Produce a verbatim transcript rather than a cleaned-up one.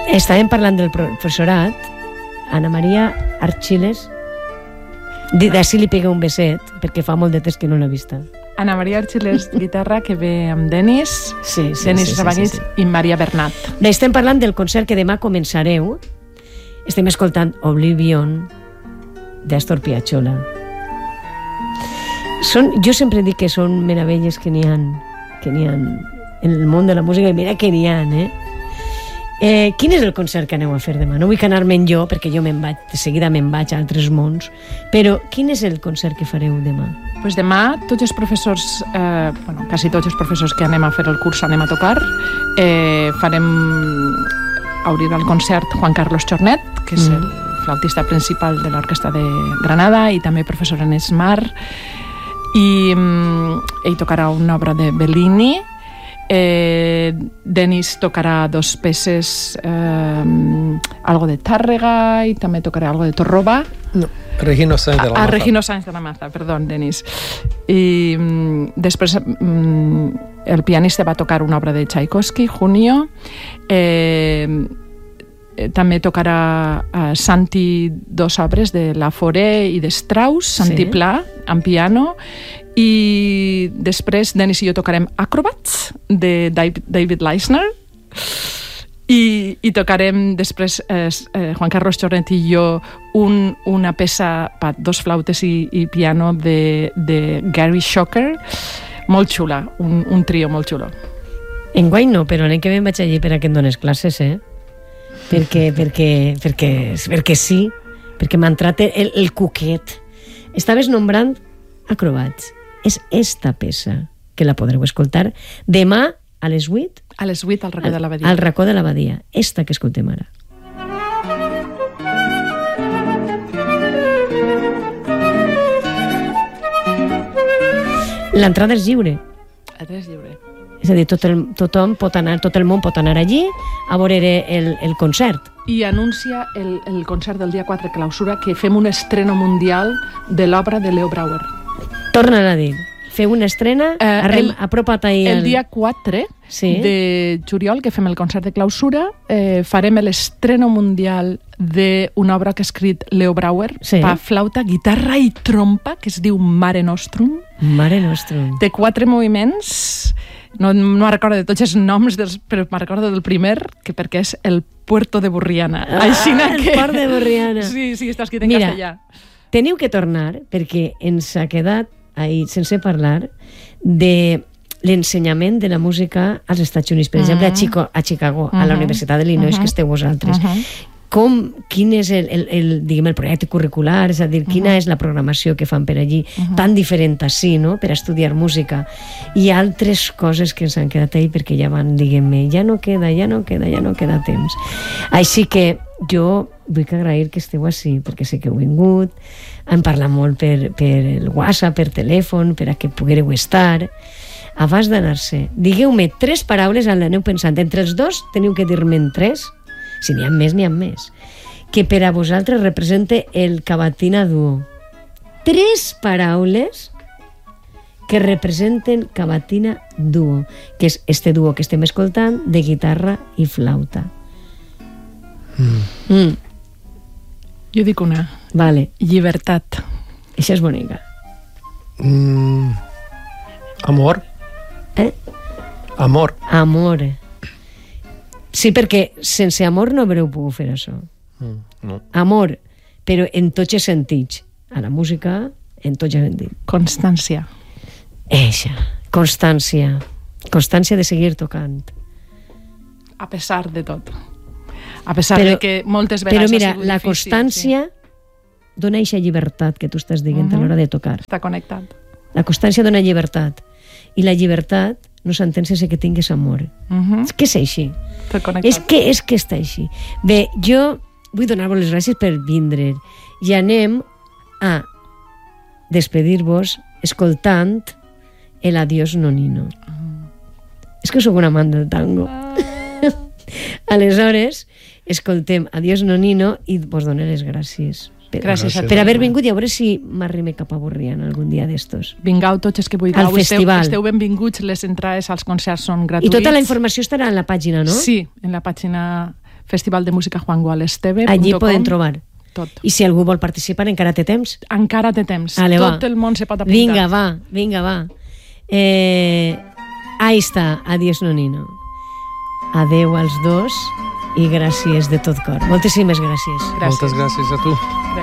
Estàvem parlant del professorat. Ana Maria Archiles, d'ací li pega un beset, perquè fa molt de temps que no l'ha vista. Ana Maria Archiles, guitarra, que ve amb Denis, sí, sí, Denis sí, Sabaguits sí, sí, sí. i Maria Bernat. Bé, estem parlant del concert que demà començareu. Estem escoltant Oblivion d'Astor Piazzolla. Són, jo sempre dic que són meravelles que n'hi ha, que n'hi ha en el món de la música, i mira que n'hi ha, eh? Eh, quin és el concert que aneu a fer demà? No vull anar-me'n jo, perquè jo me'n vaig, de seguida me'n vaig a altres mons, però quin és el concert que fareu demà? Pues demà tots els professors, eh, bueno, quasi tots els professors que anem a fer el curs anem a tocar. Eh, farem, obrirà el concert Juan Carlos Chornet, que és mm. el flautista principal de l'Orquestra de Granada i també professor en Esmar, i mm, ell tocarà una obra de Bellini. Eh, Denis tocarà dos peces, eh, algo de Tàrrega, i també tocarà algo de Torroba. No, Regino Sáenz de la Maza. Ah, Regino Sáenz de la Maza, perdó, Denis. I mm, després mm, el pianista va tocar una obra de Tchaikovsky, Junio. Eh, també tocarà uh, Santi dos obres de Laforet i de Strauss, Santi sí. Pla, en piano, i després Denis i jo tocarem Acrobats de David, David Leisner, i, i tocarem després eh, eh, Juan Carlos Chornet i jo un, una peça per dos flautes i, i piano de, de Gary Shocker, molt xula, un, un trio molt xulo. Enguany no, però l'any que ve vaig allí per a que em dones classes, eh? Perquè, perquè, perquè, perquè sí, perquè m'ha entrat el, el cuquet. Estaves nombrant Acrobats. És esta peça que la podreu escoltar demà a les vuit. A les vuit al racó de l'Abadia. Al racó de l'Abadia. Esta que escoltem ara. L'entrada és lliure. És lliure. És a dir, tot el, tothom pot anar, tot el món pot anar allí a veure el, el concert. I anuncia el, el concert del dia quatre, clausura, que fem un estreno mundial de l'obra de Leo Brouwer. Torna a dir, feu una estrena, eh, arrem, apropa't ahir... El, el dia quatre sí. de juliol, que fem el concert de clausura, eh, farem l'estreno mundial d'una obra que ha escrit Leo Brouwer, sí. per flauta, guitarra i trompa, que es diu Mare Nostrum. Mare Nostrum. Té quatre moviments... No, no recordo de tots els noms, dels, però me recordo del primer, que perquè és el Puerto de Burriana. Ah, que... el Port de Burriana. Sí, sí, està escrit en Mira, castellà. Teniu que tornar, perquè ens ha quedat ahir sense parlar de l'ensenyament de la música als Estats Units, per uh-huh. exemple, a, Chico, a Chicago, uh-huh. a la Universitat d'Illinois, uh-huh. que esteu vosaltres. Uh-huh. Com, quin és el, el, el, diguem, el projecte curricular, és a dir, quina uh-huh. és la programació que fan per allí, uh-huh. tan diferent així, no?, per estudiar música, i altres coses que ens han quedat ahí perquè ja van, diguem-me, ja no queda, ja no queda, ja no queda temps. Així que jo vull que agrair que esteu així, perquè sé que heu vingut, hem parlat molt per, per el WhatsApp, per telèfon, per a que poguéreu estar. Abans d'anar-se, digueu-me tres paraules, aneu pensant, entre els dos teniu que dir-me'n tres, si n'hi ha més, n'hi ha més, que per a vosaltres represente el Cavatina Duo. Tres paraules que representen Cavatina Duo, que és este duo que estem escoltant de guitarra i flauta. Mm. Mm. Jo dic una. Vale. Llibertat. Això és bonica. Mm. Amor. Eh? Amor. Amor. Sí, perquè sense amor no haureu pogut fer això. Mm, no. Amor, però en tots els sentits. A la música, en tots els sentits. Constància. Eixa, constància. Constància de seguir tocant. A pesar de tot. A pesar però, de que moltes vegades però mira, ha sigut la difícil, constància sí. dona eixa llibertat que tu estàs dient uh-huh. a l'hora de tocar. Està connectat. La constància dona llibertat. I la llibertat no s'entén sense que tingues amor. Uh-huh. És que és així. És que, és que està així. Bé, jo vull donar-vos les gràcies per vindre i anem a despedir-vos escoltant el Adiós Nonino. Uh-huh. És que sóc un amant del tango. Uh. Aleshores, escoltem Adiós Nonino i vos dono les gràcies. Per, gràcies a per haver vingut i a veure si m'arrime cap a Borriana algun dia d'estos. Vingau tots els que vulgueu. Al festival. Esteu, esteu benvinguts, les entrades als concerts són gratuïts. I tota la informació estarà en la pàgina, no? Sí, en la pàgina Festival de Música Juan Gual Esteve. Allí poden trobar. Tot. I si algú vol participar, encara té temps? Encara té temps. Ale, Tot va. el món se pot apuntar. Vinga, va, vinga, va. Eh, ahí està, adiós Nonino. Adeu als dos i gràcies de tot cor. Moltíssimes gràcies. Gràcies. Moltes gràcies a tu.